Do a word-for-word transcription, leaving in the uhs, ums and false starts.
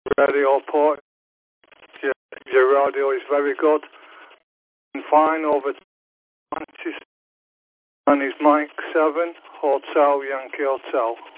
radio port. Your, your audio is very good. And fine over Manchester. And is Mike seven, Hotel Yankee Hotel.